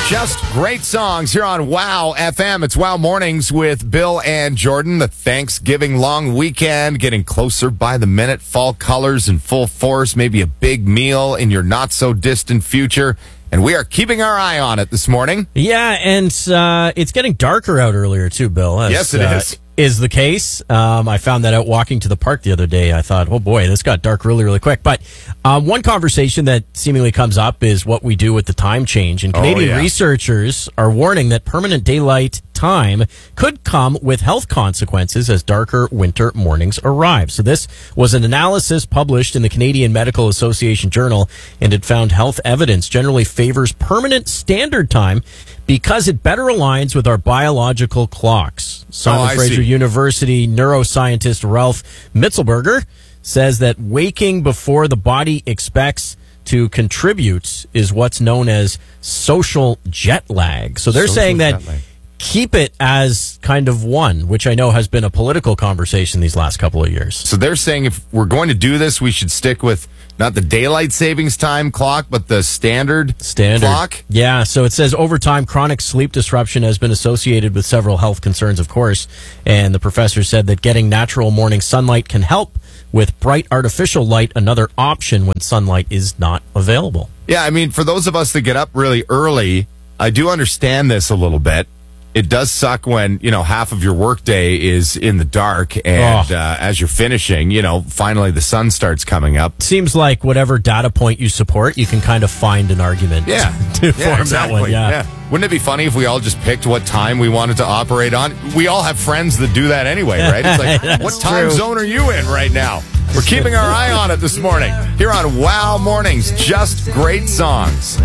Just great songs here on Wow FM. It's Wow Mornings with Bill and Jordan. The Thanksgiving long weekend getting closer by the minute. Fall colors in full force. Maybe a big meal in your not so distant future. And we are keeping our eye on it this morning. Yeah, and it's getting darker out earlier too, Bill. Yes, it is. Is the case. I found that out walking to the park the other day. I thought, oh boy, this got dark really, really quick. But one conversation that seemingly comes up is what we do with the time change. And Canadian researchers are warning that permanent daylight time could come with health consequences as darker winter mornings arrive. So this was an analysis published in the Canadian Medical Association Journal, and it found health evidence generally favors permanent standard time because it better aligns with our biological clocks. Simon Fraser University neuroscientist Ralph Mitzelberger says that waking before the body expects to contribute is what's known as social jet lag. So they're saying that keep it as kind of one, which I know has been a political conversation these last couple of years. So they're saying if we're going to do this, we should stick with not the daylight savings time clock, but the standard clock? Yeah, so it says over time, chronic sleep disruption has been associated with several health concerns, of course. And the professor said that getting natural morning sunlight can help with bright artificial light, another option when sunlight is not available. Yeah, I mean, for those of us that get up really early, I do understand this a little bit. It does suck when, half of your workday is in the dark and as you're finishing, finally the sun starts coming up. Seems like whatever data point you support, you can kind of find an argument to form exactly. that one. Yeah. Wouldn't it be funny if we all just picked what time we wanted to operate on? We all have friends that do that anyway, right? It's like, what time zone are you in right now? We're keeping our eye on it this morning here on Wow Mornings. Just great songs.